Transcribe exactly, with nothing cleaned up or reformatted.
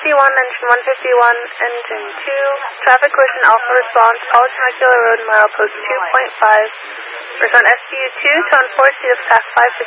fifty-one, engine one fifty-one, engine two. Traffic collision Alpha response, call Temecula Road, milepost two point five. Return S P U two, tone four, C of T A C five.